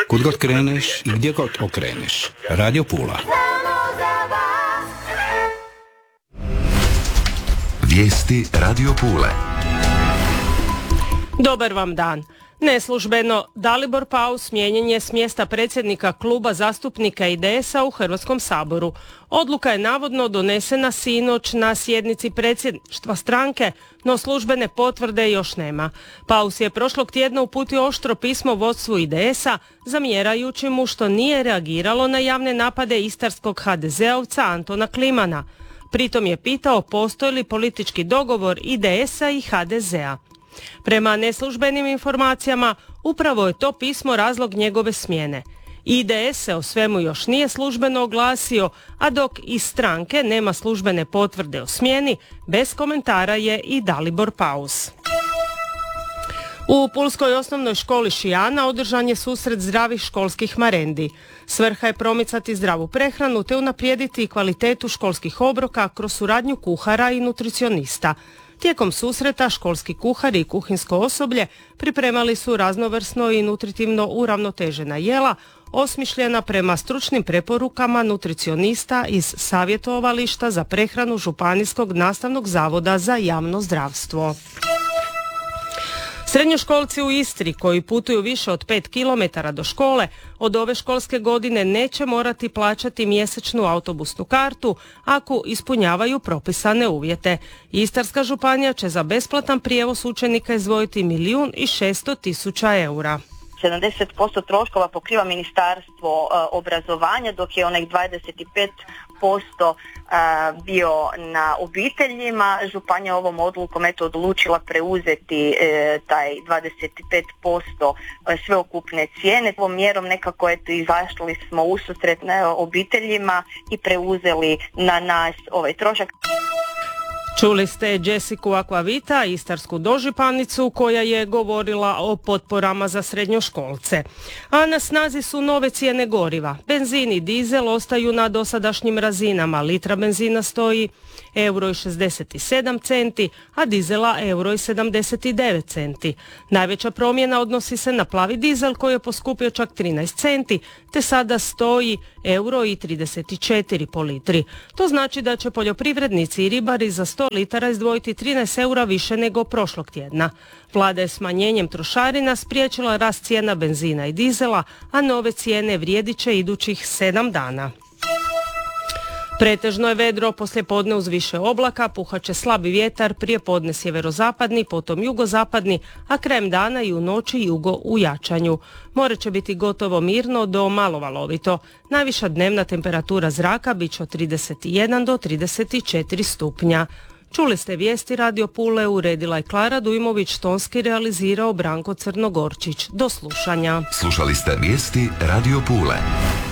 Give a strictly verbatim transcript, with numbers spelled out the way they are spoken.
Kud god kreneš i gdje god okreneš. Radio Pula. Vijesti Radio Pule. Dobar vam dan. Neslužbeno, Dalibor Paus smijenjen je s mjesta predsjednika kluba zastupnika I D S-a u Hrvatskom saboru. Odluka je navodno donesena sinoć na sjednici predsjedništva stranke, no službene potvrde još nema. Paus je prošlog tjedna uputio oštro pismo vodstvu I D S-a, zamjerajući mu što nije reagiralo na javne napade istarskog ha de zeovca Antona Klimana. Pritom je pitao postoji li politički dogovor I D S-a i ha de zea. Prema neslužbenim informacijama, upravo je to pismo razlog njegove smjene. I D S se o svemu još nije službeno oglasio, a dok iz stranke nema službene potvrde o smjeni, bez komentara je i Dalibor Paus. U Pulskoj osnovnoj školi Šijana održan je susret zdravih školskih marendi. Svrha je promicati zdravu prehranu te unaprijediti kvalitetu školskih obroka kroz suradnju kuhara i nutricionista. Tijekom susreta školski kuhari i kuhinsko osoblje pripremali su raznovrsno i nutritivno uravnotežena jela, osmišljena prema stručnim preporukama nutricionista iz savjetovališta za prehranu Županijskog nastavnog zavoda za javno zdravstvo. Srednjoškolci u Istri koji putuju više od pet kilometara do škole od ove školske godine neće morati plaćati mjesečnu autobusnu kartu ako ispunjavaju propisane uvjete. Istarska županija će za besplatan prijevoz učenika izdvojiti milijun i šesto tisuća eura. sedamdeset posto troškova pokriva Ministarstvo uh, obrazovanja, dok je onih dvadeset pet posto uh, bio na obiteljima. Županija ovom odlukom eto odlučila preuzeti uh, taj dvadeset pet posto sveukupne cijene. Ovom mjerom nekako eto izašli smo ususret obiteljima i preuzeli na nas ovaj trošak. Čuli ste Jessiku Aquavita, istarsku dožupanicu koja je govorila o potporama za srednjoškolce. A na snazi su nove cijene goriva. Benzin i dizel ostaju na dosadašnjim razinama. Litra benzina stoji euro i šezdeset sedam centi, a dizela euro i sedamdeset devet centi. Najveća promjena odnosi se na plavi dizel koji je poskupio čak trinaest centi, te sada stoji euro i trideset četiri po litri. To znači da će poljoprivrednici i ribari za sto litara izdvojiti trinaest eura više nego prošlog tjedna. Vlada je smanjenjem trošarina spriječila rast cijena benzina i dizela, a nove cijene vrijedit će idućih sedam dana. Pretežno je vedro, poslijepodne uz više oblaka, puhat će slabi vjetar, prije podne sjeverozapadni, potom jugozapadni, a krajem dana i u noći jugo u jačanju. More će biti gotovo mirno do malo valovito. Najviša dnevna temperatura zraka bit će od trideset jedan do trideset četiri stupnja. Čuli ste vijesti Radio Pule, uredila je Klara Dujmović, tonski realizirao Branko Crnogorčić. Do slušanja. Slušali ste vijesti Radio Pule.